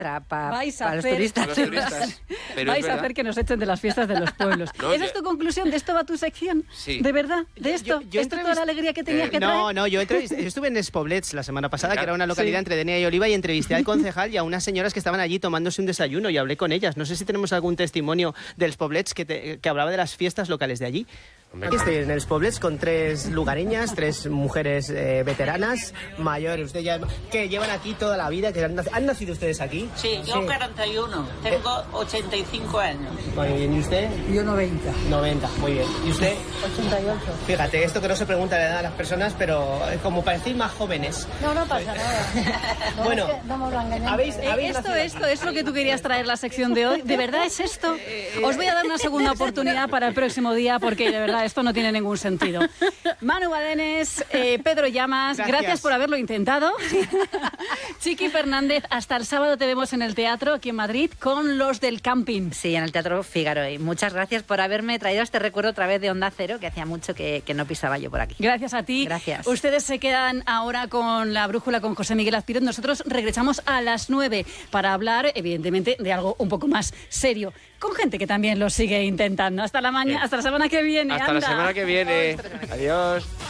Vais a los hacer, turistas. Para los turistas. Pero vais es a verdad. hacer que nos echen de las fiestas de los pueblos. No, ¿Esa es tu conclusión? ¿De esto va tu sección? Sí. ¿De verdad? ¿De esto? Yo ¿Esto es toda la alegría que tenías que traer? No, yo estuve en Espoblets la semana pasada, que era una localidad Sí. entre Denia y Oliva, y entrevisté al concejal y a unas señoras que estaban allí tomándose un desayuno y hablé con ellas. No sé si tenemos algún testimonio del Espoblets que hablaba de las fiestas locales de allí. Aquí estoy en el Espoblets con 3 lugareñas, 3 mujeres veteranas, mayores. Usted ya, que llevan aquí toda la vida, que han nacido ustedes aquí. Sí, yo 41, tengo 85 años. Muy bien, ¿y usted? Yo 90. 90, muy bien. ¿Y usted? 88. Fíjate, esto que no se pregunta la edad a las personas, pero como parecéis más jóvenes. No, no pasa nada. No, Bueno, es que no me lo engañan. ¿habéis Esto nacido es lo que tú querías traer la sección de hoy. ¿De verdad es esto? Os voy a dar una segunda oportunidad para el próximo día porque de verdad esto no tiene ningún sentido. Manu Badenes, Pedro Llamas, gracias por haberlo intentado. Chiqui Fernández, hasta el sábado te vemos en el teatro aquí en Madrid con Los del Camping. Sí, en el Teatro Fígaro. Y muchas gracias por haberme traído este recuerdo otra vez de Onda Cero, que hacía mucho que no pisaba yo por aquí. Gracias a ti. Gracias. Ustedes se quedan ahora con La Brújula con José Miguel Azpiroz. Nosotros regresamos a las 9 para hablar, evidentemente, de algo un poco más serio, con gente que también lo sigue intentando. Hasta la semana que viene. Hasta la anda. semana que viene. Adiós.